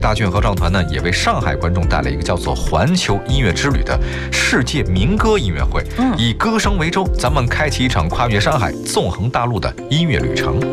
大剧院合唱团呢，也为上海观众带来一个叫做“环球音乐之旅”的世界民歌音乐会。以歌声为舟，咱们开启一场跨越山海、纵横大陆的音乐旅程。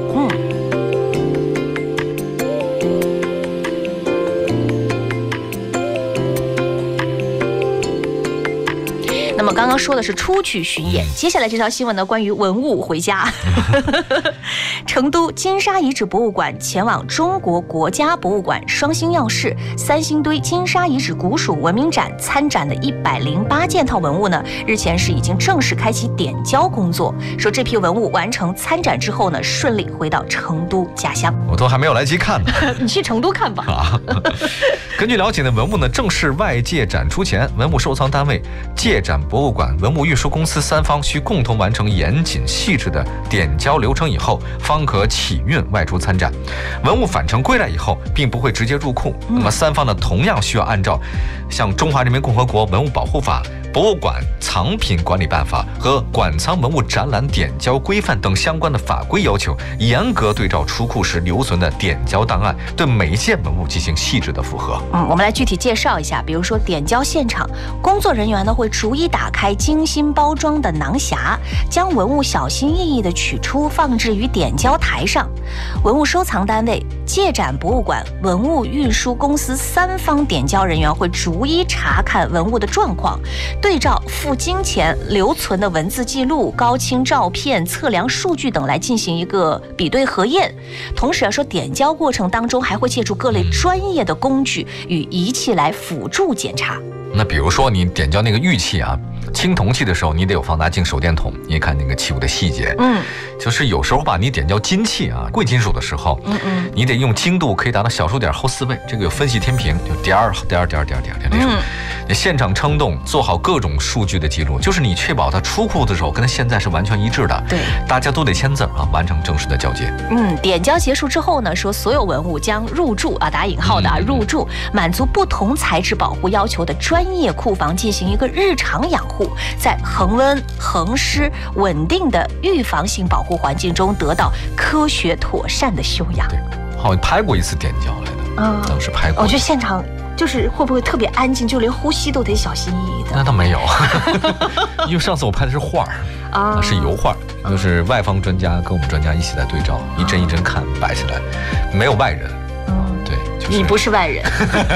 那么刚刚说的是出去巡演，接下来这条新闻呢，关于文物回家。成都金沙遗址博物馆前往中国国家博物馆双星耀世三星堆金沙遗址古蜀文明展参展的108件套文物呢，日前是已经正式开启点交工作。说这批文物完成参展之后呢，顺利回到成都家乡。 我都还没有来及看呢。 你去成都看吧。 根据了解呢，文物呢正式外界展出前，文物收藏单位、借展博物馆、文物运输公司三方需共同完成严谨细致的点交流程以后，方可起运外出参展。文物返程归来以后，并不会直接入库。那么三方呢，同样需要按照像《中华人民共和国文物保护法》、博物馆藏品管理办法和馆藏文物展览点交规范等相关的法规要求，严格对照出库时留存的点交档案，对每一件文物进行细致的复核。 我们来具体介绍一下，比如说点交现场，工作人员呢会逐一打开精心包装的囊匣，将文物小心翼翼地取出，放置于点交台上。文物收藏单位、借展博物馆、文物运输公司三方点交人员会逐一查看文物的状况，对照付金前留存的文字记录、高清照片、测量数据等来进行一个比对核验。同时说点交过程当中还会借助各类专业的工具与仪器来辅助检查。 那比如说你点交那个玉器啊，青铜器的时候，你得有放大镜、手电筒，你看那个器物的细节。就是有时候吧，你点交金器啊，贵金属的时候，你得用精度可以达到小数点后4位，这个有分析天平，就点那种。你现场称动，做好各种数据的记录，就是你确保它出库的时候跟它现在是完全一致的。 对， 大家都得签字啊，完成正式的交接。 点交结束之后呢，说所有文物将入驻啊，打引号的入驻，满足不同材质保护要求的专业库房进行一个日常养护，在恒温、恒湿、稳定的预防性保护环境中得到科学妥善的修养。 对，好像拍过一次点交来的，当时拍过。 我觉得现场就是会不会特别安静，就连呼吸都得小心翼翼的？ 那倒没有，因为上次我拍的是画儿是油画，就是外方专家跟我们专家一起来对照，一帧一帧看，摆起来，没有外人。对，就是你不是外人，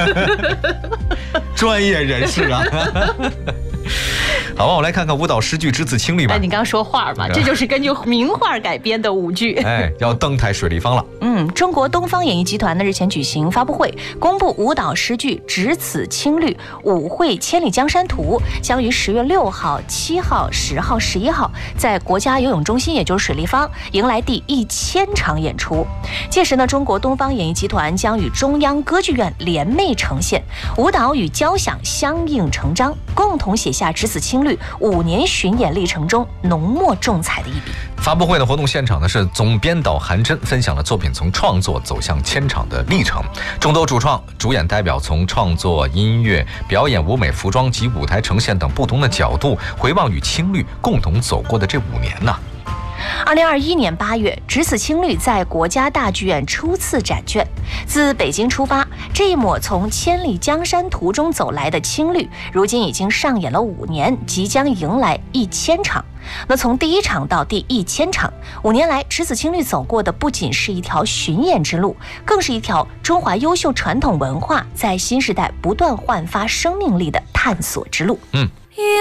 专业人士啊。好吧，我来看看舞蹈诗句只此青绿吧。 你刚刚说画嘛，这就是根据名画改编的舞剧。 要登台水立方了。 中国东方演艺集团呢日前举行发布会，公布舞蹈诗句只此青绿舞会千里江山图将于10月6号、7号、10号、11号在国家游泳中心，也就是水立方，迎来第1000场演出。届时呢，中国东方演艺集团将与中央歌剧院联袂呈现，舞蹈与交响相映成章，共同写下只此青绿5年巡演历程中浓墨重彩的一笔。 发布会的活动现场呢，是总编导韩真分享了作品从创作走向签场的历程。众多主创、主演代表从创作、音乐、表演、舞美、服装及舞台呈现等不同的角度，回望与青绿共同走过的这5年呢。 2021年8月，只此青绿在国家大剧院初次展卷。自北京出发，这一抹从千里江山图中走来的青绿，如今已经上演了5年，即将迎来1000场。那从第1场到第1000场，5年来，只此青绿走过的不仅是一条巡演之路，更是一条中华优秀传统文化在新时代不断焕发生命力的探索之路。